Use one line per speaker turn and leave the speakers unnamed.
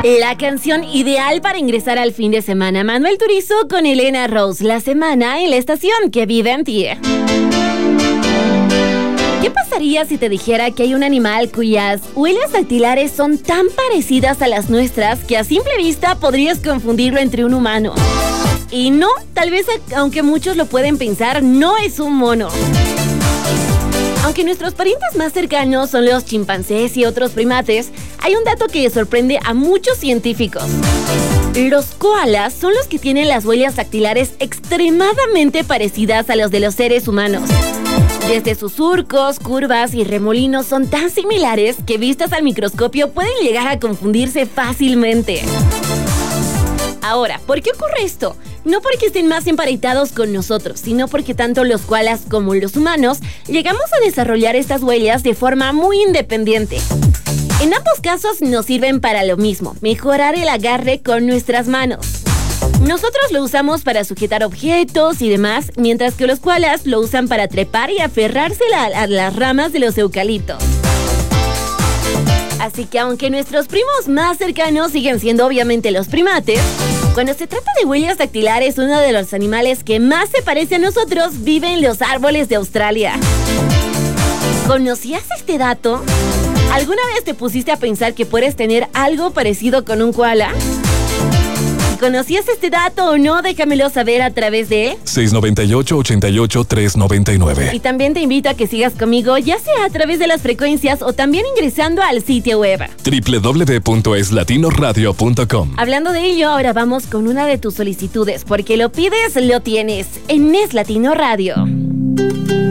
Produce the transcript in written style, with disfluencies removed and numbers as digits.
La canción ideal para ingresar al fin de semana. Manuel Turizo con Elena Rose. La semana en la estación que vive en ti. ¿Qué pasaría si te dijera que hay un animal cuyas huellas dactilares son tan parecidas a las nuestras que a simple vista podrías confundirlo entre un humano? Y no, tal vez aunque muchos lo pueden pensar, no es un mono. Aunque nuestros parientes más cercanos son los chimpancés y otros primates, hay un dato que sorprende a muchos científicos. Los koalas son los que tienen las huellas dactilares extremadamente parecidas a los de los seres humanos. Desde sus surcos, curvas y remolinos son tan similares que vistas al microscopio pueden llegar a confundirse fácilmente. Ahora, ¿por qué ocurre esto? No porque estén más emparentados con nosotros, sino porque tanto los koalas como los humanos llegamos a desarrollar estas huellas de forma muy independiente. En ambos casos nos sirven para lo mismo, mejorar el agarre con nuestras manos. Nosotros lo usamos para sujetar objetos y demás, mientras que los koalas lo usan para trepar y aferrarse a las ramas de los eucaliptos. Así que aunque nuestros primos más cercanos siguen siendo obviamente los primates, cuando se trata de huellas dactilares, uno de los animales que más se parece a nosotros vive en los árboles de Australia. ¿Conocías este dato? ¿Alguna vez te pusiste a pensar que puedes tener algo parecido con un koala? ¿Conocías este dato o no? Déjamelo saber a través de
698-88-399.
Y también te invito a que sigas conmigo, ya sea a través de las frecuencias o también ingresando al sitio web
www.eslatinoradio.com.
Hablando de ello, ahora vamos con una de tus solicitudes, porque lo pides, lo tienes en Es Latino Radio.